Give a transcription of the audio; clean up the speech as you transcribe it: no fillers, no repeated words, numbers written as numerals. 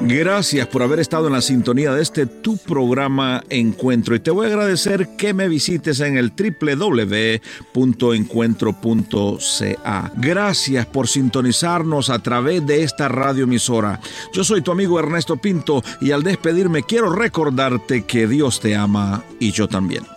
Gracias por haber estado en la sintonía de tu programa Encuentro, y te voy a agradecer que me visites en el www.encuentro.ca. Gracias por sintonizarnos a través de esta radioemisora. Yo soy tu amigo Ernesto Pinto, y al despedirme quiero recordarte que Dios te ama y yo también.